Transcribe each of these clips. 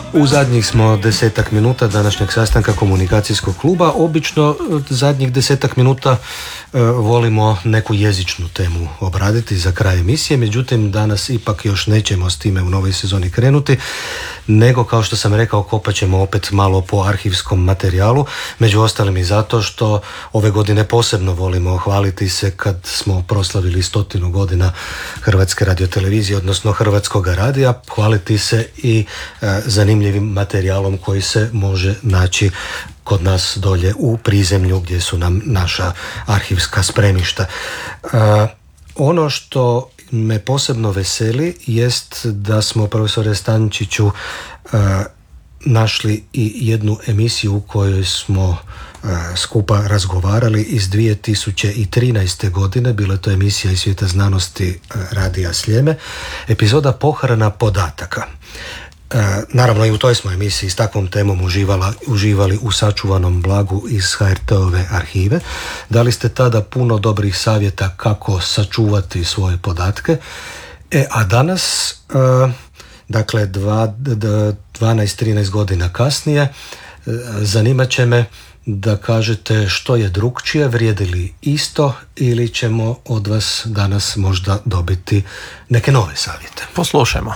U zadnjih smo 10 minuta današnjeg sastanka komunikacijskog kluba. Obično zadnjih 10 minuta volimo neku jezičnu temu obraditi za kraj emisije, međutim danas ipak još nećemo s time u novoj sezoni krenuti, nego kao što sam rekao kopat ćemo opet malo po arhivskom materijalu, među ostalim i zato što ove godine posebno volimo hvaliti se kad smo proslavili 100 godina Hrvatske radiotelevizije, odnosno Hrvatskog radija, hvaliti se i zanimljivim materijalom koji se može naći kod nas dolje u prizemlju gdje su nam naša arhivska spremišta. Ono što me posebno veseli jest da smo, profesore Stančiću, našli i jednu emisiju u kojoj smo skupa razgovarali iz 2013. godine. Bila je to emisija iz svijeta znanosti Radija Sljeme, epizoda Pohrana podataka. Naravno i u toj smo emisiji s takvom temom uživali u sačuvanom blagu iz HRT-ove arhive. Dali ste tada puno dobrih savjeta kako sačuvati podatke. A danas, dakle 12-13 godina kasnije, zanimat će me da kažete što je drukčije, vrijedi li isto ili ćemo od vas danas možda dobiti neke nove savjete. Poslušajmo.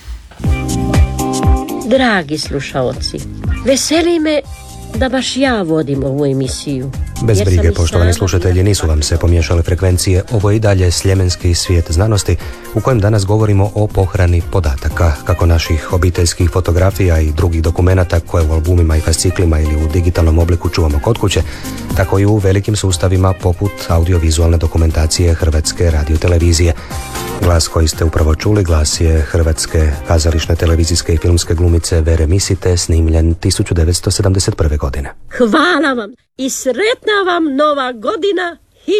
Dragi slušaoci, veseli me da baš ja vodim ovu emisiju. Bez brige, poštovani slušatelji, nisu vam se pomiješale frekvencije. Ovo je i dalje Sljemenski svijet znanosti u kojem danas govorimo o pohrani podataka, kako naših obiteljskih fotografija i drugih dokumenata koje u albumima i fasciklima ili u digitalnom obliku čuvamo kod kuće, tako i u velikim sustavima poput audiovizualne dokumentacije Hrvatske radiotelevizije. Glas koji ste upravo čuli, glas je hrvatske kazališne, televizijske i filmske glumice Vere Misite, snimljen 1971. godine. Hvala vam i sretna vam nova godina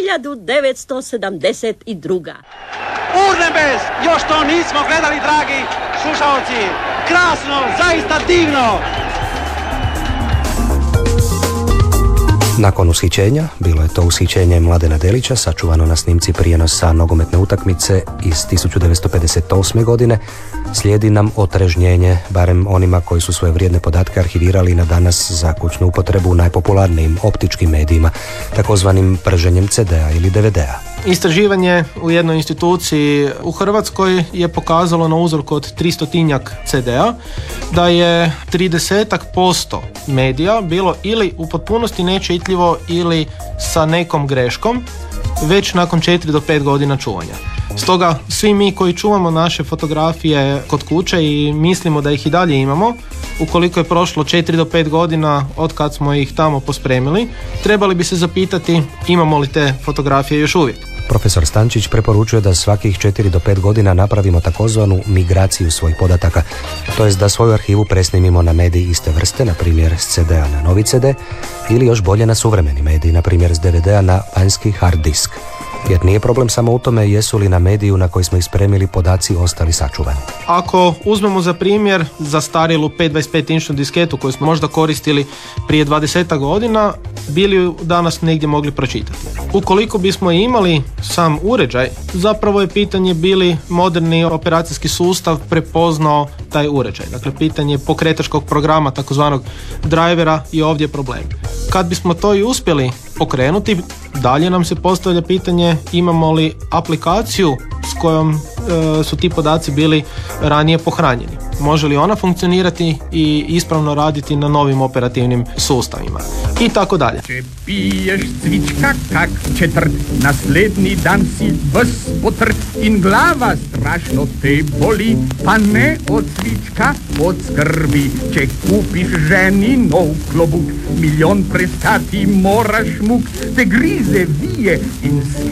1972. Urnebes, još to nismo gledali, dragi slušalci. Krasno, zaista divno. Nakon ushićenja, bilo je to ushićenje Mladena Delića, sačuvano na snimci prijenosa nogometne utakmice iz 1958. godine, slijedi nam otrežnjenje, barem onima koji su svoje vrijedne podatke arhivirali na danas za kućnu upotrebu u najpopularnijim optičkim medijima, takozvanim prženjem CD-a ili DVD-a. Istraživanje u jednoj instituciji u Hrvatskoj je pokazalo na uzorku od 300 CD-a da je 30% medija bilo ili u potpunosti nečitljivo ili sa nekom greškom već nakon 4 do 5 godina čuvanja. Stoga svi mi koji čuvamo naše fotografije kod kuće i mislimo da ih i dalje imamo, ukoliko je prošlo 4 do 5 godina od kad smo ih tamo pospremili, trebali bi se zapitati imamo li te fotografije još uvijek. Profesor Stančić preporučuje da svakih 4 do 5 godina napravimo takozvanu migraciju svojih podataka, to jest da svoju arhivu presnimimo na mediji iste vrste, na primjer s CD-a na novi CD, ili još bolje na suvremeni medij, na primjer s DVD-a na vanjski hard disk. Jer nije problem samo u tome jesu li na mediju na koji smo ih spremili podaci ostali sačuvani. Ako uzmemo za primjer zastarjelu 525 inčnu disketu koju smo možda koristili prije 20 godina, bili danas negdje mogli pročitati. Ukoliko bismo imali sam uređaj, zapravo je pitanje bili moderni operacijski sustav prepoznao taj uređaj. Dakle, pitanje pokretačkog programa, takozvanog drivera, je ovdje problem. Kad bismo to i uspjeli pokrenuti, dalje nam se postavlja pitanje imamo li aplikaciju s kojom su ti podaci bili ranije pohranjeni. Može li ona funkcionirati i ispravno raditi na novim operativnim sustavima i tako dalje. Če piješ cvička kak četrt, naslednji dan si ves potrt in glava strašno te boli, pa ne od cvička, od skrbi. Če kupiš ženi nov klobuk, milijon prestati moraš muk, te grize, vije in